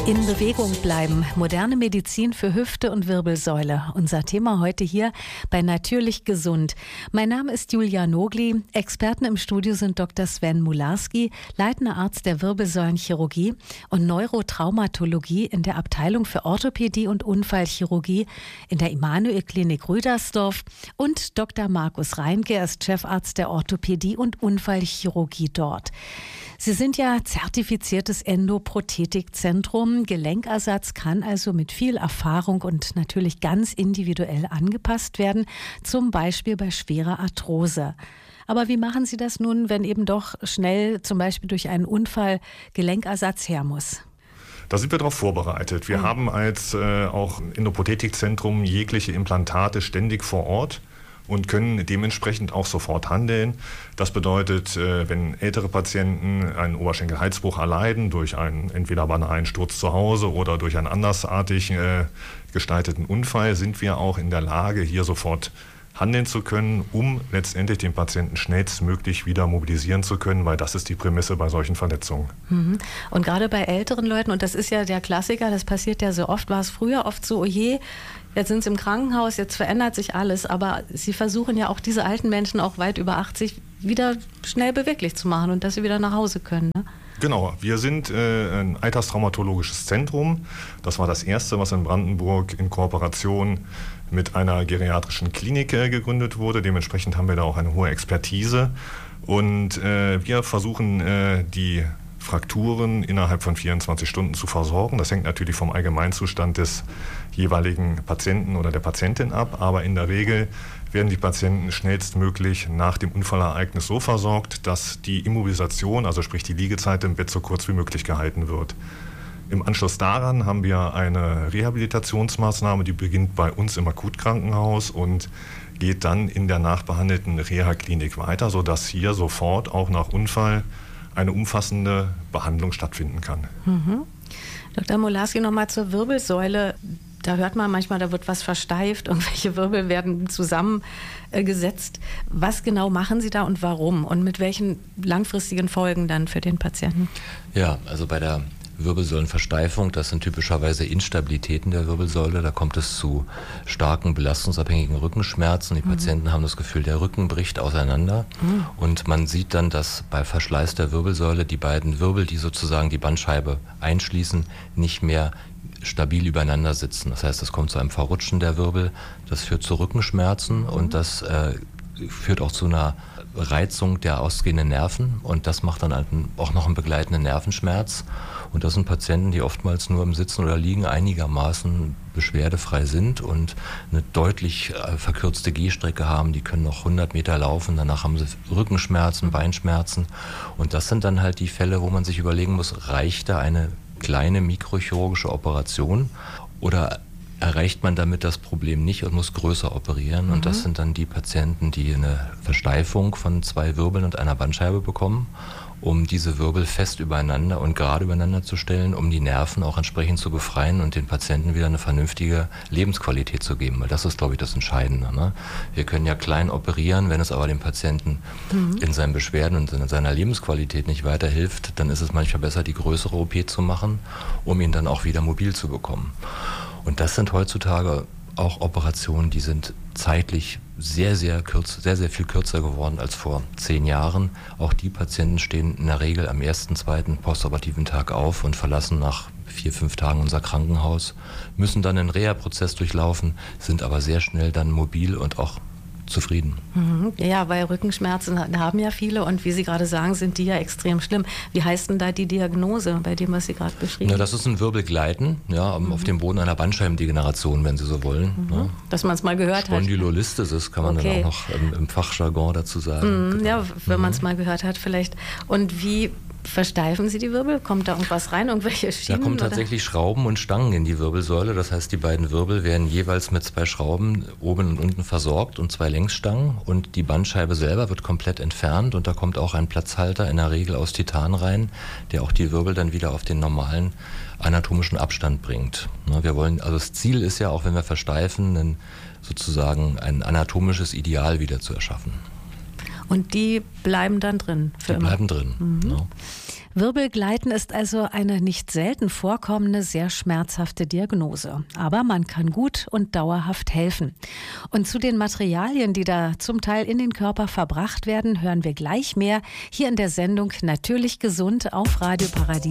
In Bewegung bleiben. Moderne Medizin für Hüfte und Wirbelsäule. Unser Thema heute hier bei Natürlich Gesund. Mein Name ist Julia Nogli. Experten im Studio sind Dr. Sven Mularski, leitender Arzt der Wirbelsäulenchirurgie und Neurotraumatologie in der Abteilung für Orthopädie und Unfallchirurgie in der Immanuel-Klinik Rüdersdorf, und Dr. Markus Reinke, er ist Chefarzt der Orthopädie und Unfallchirurgie dort. Sie sind ja zertifiziertes Endoprothetikzentrum. Gelenkersatz kann also mit viel Erfahrung und natürlich ganz individuell angepasst werden, zum Beispiel bei schwerer Arthrose. Aber wie machen Sie das nun, wenn eben doch schnell zum Beispiel durch einen Unfall Gelenkersatz her muss? Da sind wir darauf vorbereitet. Wir haben als auch Endoprothetikzentrum jegliche Implantate ständig vor Ort und können dementsprechend auch sofort handeln. Das bedeutet, wenn ältere Patienten einen Oberschenkelhalsbruch erleiden durch einen entweder banalen Sturz zu Hause oder durch einen andersartig gestalteten Unfall, sind wir auch in der Lage, hier sofort handeln zu können, um letztendlich den Patienten schnellstmöglich wieder mobilisieren zu können, weil das ist die Prämisse bei solchen Verletzungen. Und gerade bei älteren Leuten, und das ist ja der Klassiker, das passiert ja so oft, war es früher oft so, oh je, jetzt sind sie im Krankenhaus, jetzt verändert sich alles, aber Sie versuchen ja auch diese alten Menschen, auch weit über 80, wieder schnell beweglich zu machen und dass sie wieder nach Hause können, ne? Genau, wir sind ein alterstraumatologisches Zentrum. Das war das erste, was in Brandenburg in Kooperation mit einer geriatrischen Klinik gegründet wurde. Dementsprechend haben wir da auch eine hohe Expertise. Und wir versuchen die Frakturen innerhalb von 24 Stunden zu versorgen. Das hängt natürlich vom Allgemeinzustand des jeweiligen Patienten oder der Patientin ab, aber in der Regel werden die Patienten schnellstmöglich nach dem Unfallereignis so versorgt, dass die Immobilisation, also sprich die Liegezeit im Bett, so kurz wie möglich gehalten wird. Im Anschluss daran haben wir eine Rehabilitationsmaßnahme, die beginnt bei uns im Akutkrankenhaus und geht dann in der nachbehandelten Reha-Klinik weiter, sodass hier sofort auch nach Unfall eine umfassende Behandlung stattfinden kann. Dr. Mularski, nochmal zur Wirbelsäule. Da hört man manchmal, da wird was versteift, irgendwelche Wirbel werden zusammengesetzt. Was genau machen Sie da und warum? Und mit welchen langfristigen Folgen dann für den Patienten? Ja, also bei der Wirbelsäulenversteifung, das sind typischerweise Instabilitäten der Wirbelsäule. Da kommt es zu starken belastungsabhängigen Rückenschmerzen. Die Patienten haben das Gefühl, der Rücken bricht auseinander. Und man sieht dann, dass bei Verschleiß der Wirbelsäule die beiden Wirbel, die sozusagen die Bandscheibe einschließen, nicht mehr stabil übereinander sitzen. Das heißt, es kommt zu einem Verrutschen der Wirbel. Das führt zu Rückenschmerzen und das führt auch zu einer Reizung der ausgehenden Nerven, und das macht dann halt auch noch einen begleitenden Nervenschmerz. Und das sind Patienten, die oftmals nur im Sitzen oder Liegen einigermaßen beschwerdefrei sind und eine deutlich verkürzte Gehstrecke haben. Die können noch 100 Meter laufen, danach haben sie Rückenschmerzen, Beinschmerzen. Und das sind dann halt die Fälle, wo man sich überlegen muss, reicht da eine kleine mikrochirurgische Operation oder erreicht man damit das Problem nicht und muss größer operieren. Und das sind dann die Patienten, die eine Versteifung von 2 Wirbeln und einer Bandscheibe bekommen, um diese Wirbel fest übereinander und gerade übereinander zu stellen, um die Nerven auch entsprechend zu befreien und den Patienten wieder eine vernünftige Lebensqualität zu geben. Weil das ist, glaube ich, das Entscheidende, ne? Wir können ja klein operieren, wenn es aber dem Patienten in seinen Beschwerden und in seiner Lebensqualität nicht weiterhilft, dann ist es manchmal besser, die größere OP zu machen, um ihn dann auch wieder mobil zu bekommen. Und das sind heutzutage auch Operationen, die sind zeitlich sehr viel kürzer geworden als vor 10 Jahren. Auch die Patienten stehen in der Regel am 1., 2. postoperativen Tag auf und verlassen nach 4, 5 Tagen unser Krankenhaus, müssen dann einen Reha-Prozess durchlaufen, sind aber sehr schnell dann mobil und auch zufrieden. Ja, weil Rückenschmerzen haben ja viele und wie Sie gerade sagen, sind die ja extrem schlimm. Wie heißt denn da die Diagnose bei dem, was Sie gerade beschrieben haben? Das ist ein Wirbelgleiten, auf dem Boden einer Bandscheibendegeneration, wenn Sie so wollen. Ja. Dass man es mal gehört hat. Spondylolisthesis kann man dann auch noch im Fachjargon dazu sagen. Genau. Ja, wenn man es mal gehört hat vielleicht. Und wie versteifen Sie die Wirbel? Kommt da irgendwas rein, irgendwelche Schienen? Da kommen tatsächlich Schrauben und Stangen in die Wirbelsäule. Das heißt, die beiden Wirbel werden jeweils mit 2 Schrauben oben und unten versorgt und 2 Längsstangen. Und die Bandscheibe selber wird komplett entfernt. Und da kommt auch ein Platzhalter, in der Regel aus Titan rein, der auch die Wirbel dann wieder auf den normalen anatomischen Abstand bringt. Wir wollen, also das Ziel ist ja auch, wenn wir versteifen, sozusagen ein anatomisches Ideal wieder zu erschaffen. Und die bleiben dann drin? Die bleiben drin. Genau. Wirbelgleiten ist also eine nicht selten vorkommende, sehr schmerzhafte Diagnose. Aber man kann gut und dauerhaft helfen. Und zu den Materialien, die da zum Teil in den Körper verbracht werden, hören wir gleich mehr hier in der Sendung Natürlich gesund auf Radio Paradies.